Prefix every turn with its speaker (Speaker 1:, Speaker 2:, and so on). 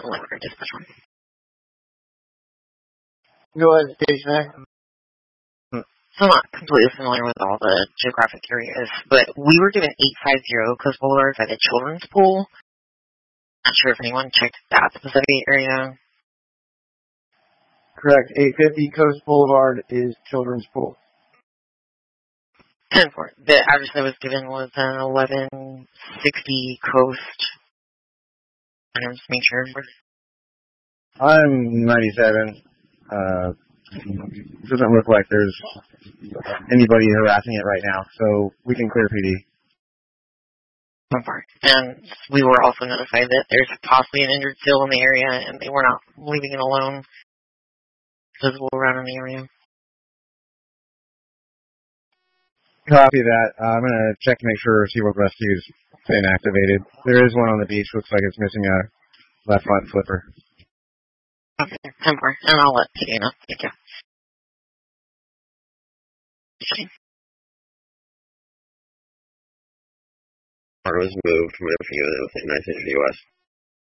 Speaker 1: Library Dispatch 1.
Speaker 2: Go ahead, Station.
Speaker 1: I'm not completely familiar with all the geographic areas, but we were given 850 Coast Boulevard by the children's pool. Not sure if anyone checked that specific area.
Speaker 2: Correct. 850 Coast Boulevard is children's pool.
Speaker 1: 10-4. The address that was given was 1160 Coast. I'm just make sure.
Speaker 3: I'm 97. Doesn't look like there's anybody harassing it right now, so we can clear PD.
Speaker 1: 10-4. And we were also notified that there's possibly an injured seal in the area, and they were not leaving it alone. Visible around in the area.
Speaker 3: Copy that. I'm going to check to make sure SeaWorld Rescue is inactivated. There is one on the beach. Looks like it's missing a left front flipper.
Speaker 1: Okay, 10-4. And I'll let you know. Thank you.
Speaker 4: Car was moved from a unit within 900 US.